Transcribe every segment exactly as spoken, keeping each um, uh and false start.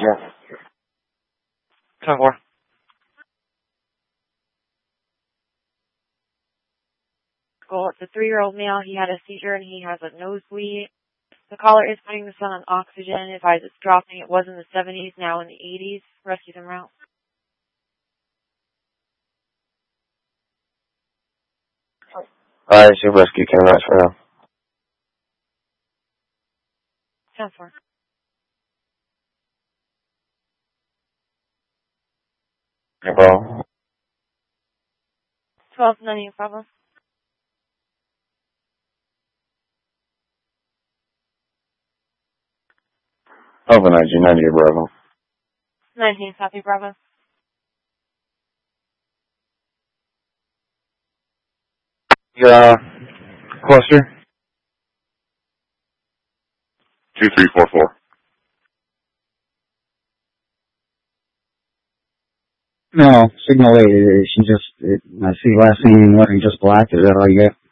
Yeah. ten four. Well, it's a three-year-old male. He had a seizure and he has a nosebleed. The caller is putting the son on oxygen. Advise it's dropping. It was in the seventies, now in the eighties. Rescues en route. Alright, see rescue cameras for now. ten four. No problem. twelve ninety, Bravo. Over nineteen ninety, Bravo. nineteen, copy, Bravo. Uh, cluster. two three four four. No, signal eight. She just, it, I see last name letting just black. Is that all you get?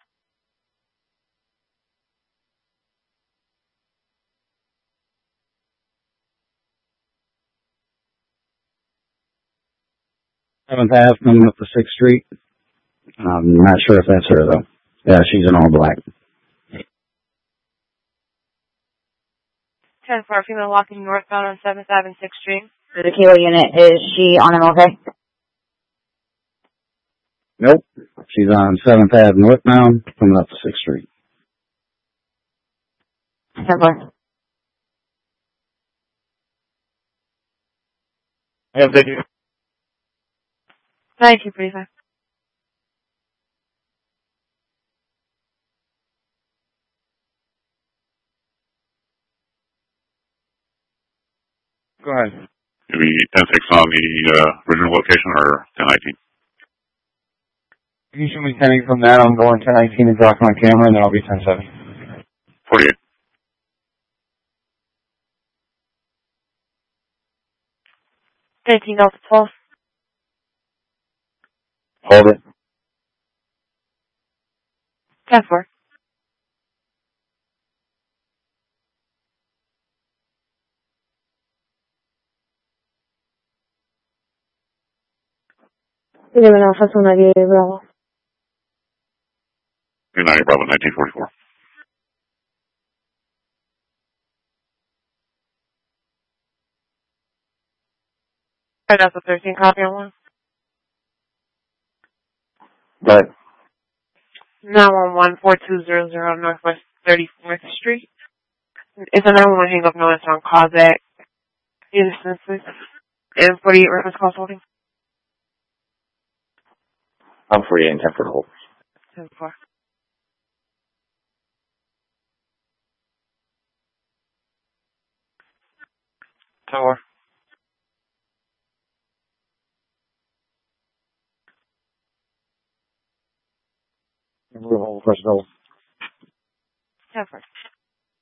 seventh Ave coming up to sixth Street. I'm not sure if that's her though. Yeah, she's in all black. ten four, female walking northbound on seventh Avenue and sixth Street. The kilo unit, is she on M L K? Nope. She's on seventh Ave northbound coming up to sixth Street. ten four. Yeah, thank you. nineteen forty-five. Go ahead. It'll be ten six on the uh, original location or ten nineteen? You can show me ten eight from that. I'm going ten nineteen and dock my camera, and then I'll be ten seven. forty-eight. nineteen Delta twelve. Hold it. ten four. eleven Alpha, two ninety-eight, Bravo. two ninety, Bravo, nineteen forty-four. Right, that's a thirteen, copy on one. Right. nine one one, four two zero zero Northwest thirty-fourth Street. It's a nine one one hang up notice on Cossack instances. And forty-eight reference call holding. I'm forty-eight and ten for the hold. ten four. Tower. Hold, first hold. ten four.